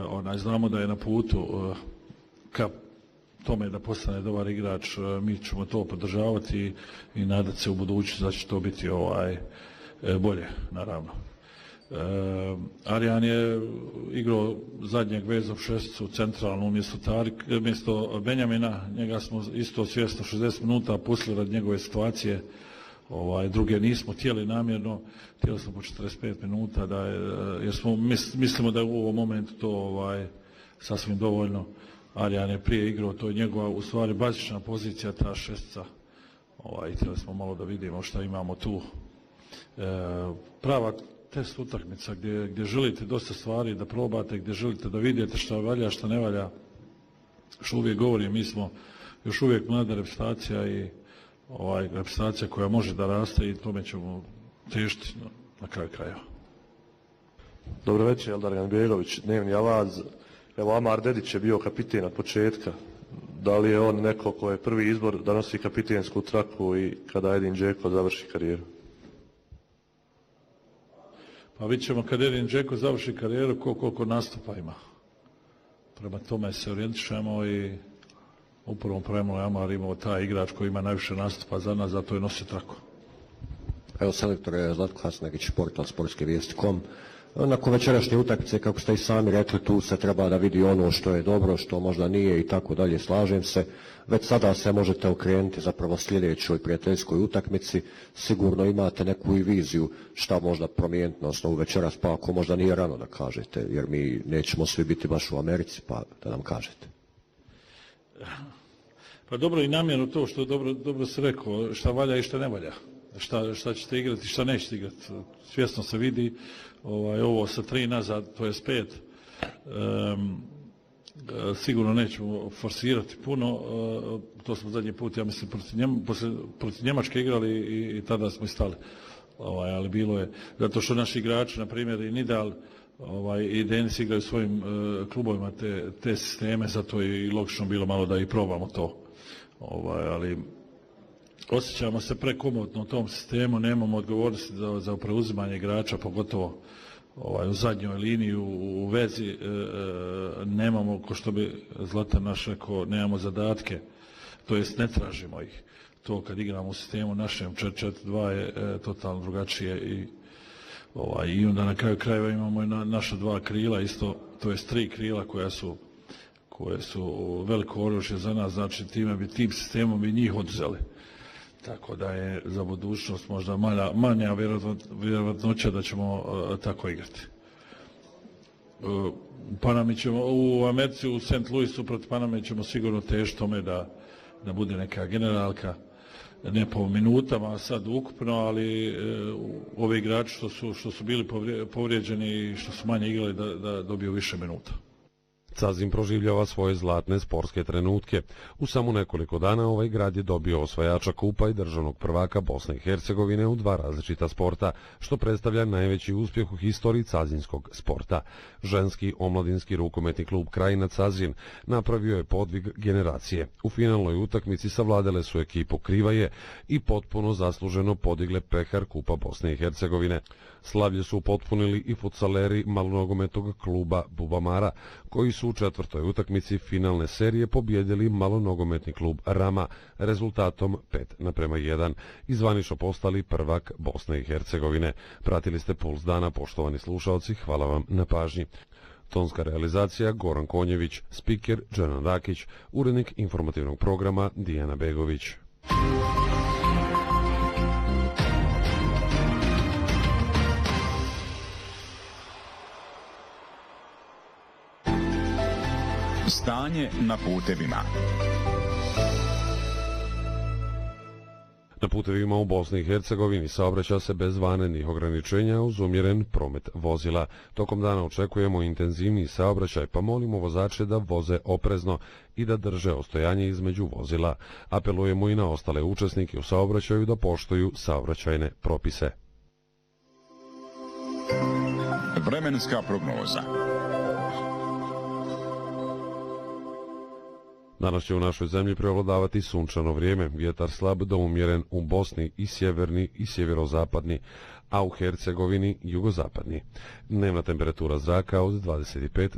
znamo da je na putu ka tome da postane dobar igrač, mi ćemo to podržavati i nadati se u budućnosti da će to biti bolje, naravno. Arjan je igrao zadnjeg vezov šesticu centralnu umjesto Benjamina, njega smo isto svjesno 60 minuta pustili radi njegove situacije, druge nismo htjeli namjerno, htjeli smo po 45 minuta, jer mislimo da je u ovom momentu to sasvim dovoljno. Arjan je prije igrao, to je njegova u stvari bazična pozicija, ta šestica, htjeli smo malo da vidimo šta imamo tu. Prava test utakmica gdje želite dosta stvari da probate, gdje želite da vidite šta valja, šta ne valja. Što uvijek govorim, mi smo još uvijek mlada reprezentacija i reprezentacija koja može da raste i tome ćemo težiti na kraju krajeva. Dobro večer, Eldar Ganbjegović, dnevni avaz. Evo, Amar Dedić je bio kapiten od početka. Da li je on neko ko je prvi izbor da nosi kapitensku traku i kada Edin Džeko završi karijeru? Pa vidjet ćemo kad Edin Džeko završi karijeru koliko nastupa ima. Prema tome se orijentišemo i u prvom premu Amar imao taj igrač koji ima najviše nastupa za nas, zato je nosi traku. Evo, selektor je Zlatko Hasnagić, portal sportskevijesti.com. Nakon večerašnje utakmice, kako ste i sami rekli, tu se treba da vidi ono što je dobro, što možda nije i tako dalje, slažem se. Već sada se možete okrenuti zapravo sljedećoj prijateljskoj utakmici. Sigurno imate neku i viziju šta možda promijeniti na osnovu večeras, pa ako možda nije rano da kažete, jer mi nećemo svi biti baš u Americi, pa da nam kažete. Pa dobro i namjerno to što dobro se rekao, šta valja i šta ne valja. Šta ćete igrati, šta nećete igrati. Svjesno se vidi, ovo sa 3 nazad, to je 5. Sigurno nećemo forsirati puno, to smo zadnji put, ja mislim, protiv Njemačke igrali i tada smo i stali. Ali bilo je, zato što naši igrači, na primjer i Nidal i Denis igraju svojim klubovima te sisteme, zato je i logično bilo malo da i probamo to. Ali osjećamo se prekomotno u tom sistemu, nemamo odgovornosti za preuzimanje igrača, pogotovo u zadnjoj liniji, u vezi, nemamo, ko što bi Zlatan naš rekao, nemamo zadatke, to jest ne tražimo ih. To kad igramo u sistemu našem 4-4-2 je totalno drugačije i onda na kraju krajeva imamo i naša 2 krila, isto, to jest 3 krila koje su veliko oružje za nas, znači tim sistemom bi njih oduzeli. Tako da je za budućnost možda manja vjerovatnoća da ćemo tako igrati. U Americi, u St. Louisu protiv Paname ćemo sigurno težiti tome da bude neka generalka, ne po minutama sad ukupno, ali ovi igrači što su bili povrijeđeni i što su manje igrali da dobiju više minuta. Cazin proživljava svoje zlatne sportske trenutke. U samo nekoliko dana ovaj grad je dobio osvajača kupa i državnog prvaka Bosne i Hercegovine u 2 različita sporta, što predstavlja najveći uspjeh u historiji cazinskog sporta. Ženski omladinski rukometni klub Krajina Cazin napravio je podvig generacije. U finalnoj utakmici savladale su ekipu Krivaje i potpuno zasluženo podigle pehar kupa Bosne i Hercegovine. Slavlje su upotpunili i futsaleri malonogometnog kluba Bubamara, koji su u 4. utakmici finalne serije pobjedili malonogometni klub Rama rezultatom 5:1 i zvanično postali prvak Bosne i Hercegovine. Pratili ste Puls dana, poštovani slušalci, hvala vam na pažnji. Tonska realizacija Goran Konjević, spiker Džanan Rakić, urednik informativnog programa Dijana Begović. Stanje na putevima. Na putevima u Bosni i Hercegovini saobraća se bez vanrednih ograničenja uz umjeren promet vozila. Tokom dana očekujemo intenzivniji saobraćaj, pa molimo vozače da voze oprezno i da drže ostojanje između vozila. Apelujemo i na ostale učesnike u saobraćaju da poštuju saobraćajne propise. Vremenska prognoza. Danas će u našoj zemlji prevladavati sunčano vrijeme, vjetar slab do umjeren u Bosni i sjeverni i sjeverozapadni, a u Hercegovini jugozapadni. Dnevna temperatura zraka od 25